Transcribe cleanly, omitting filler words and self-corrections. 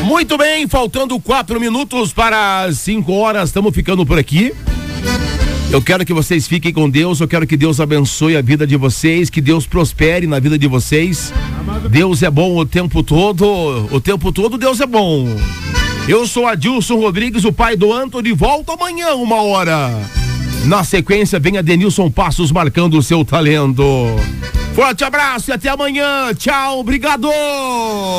Muito bem, faltando 4 minutos para 5 horas, estamos ficando por aqui. Eu quero que vocês fiquem com Deus, eu quero que Deus abençoe a vida de vocês, que Deus prospere na vida de vocês. Deus é bom o tempo todo Deus é bom. Eu sou Adilson Rodrigues, o pai do Antony, volto amanhã 1h. Na sequência vem a Denilson Passos marcando o seu talento. Forte abraço e até amanhã, tchau, obrigado!